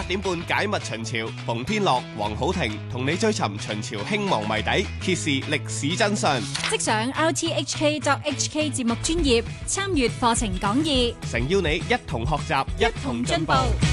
8點半解密秦朝，馮天樂、黃好婷同你追尋秦朝興亡謎底，揭示歷史真相。 即上 rthk.hk 節目專頁參閱課程講義， 誠邀你一同學習，一同進步。